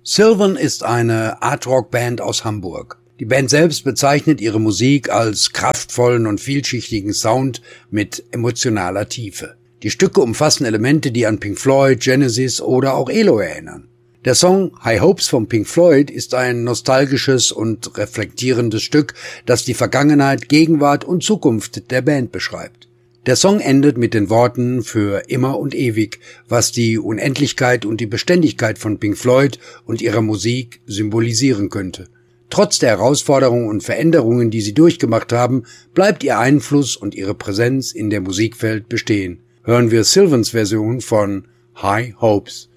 Sylvan ist eine Art-Rock-Band aus Hamburg. Die Band selbst bezeichnet ihre Musik als kraftvollen und vielschichtigen Sound mit emotionaler Tiefe. Die Stücke umfassen Elemente, die an Pink Floyd, Genesis oder auch ELO erinnern. Der Song High Hopes von Pink Floyd ist ein nostalgisches und reflektierendes Stück, das die Vergangenheit, Gegenwart und Zukunft der Band beschreibt. Der Song endet mit den Worten für immer und ewig, was die Unendlichkeit und die Beständigkeit von Pink Floyd und ihrer Musik symbolisieren könnte. Trotz der Herausforderungen und Veränderungen, die sie durchgemacht haben, bleibt ihr Einfluss und ihre Präsenz in der Musikwelt bestehen. Hören wir Sylvans Version von High Hopes.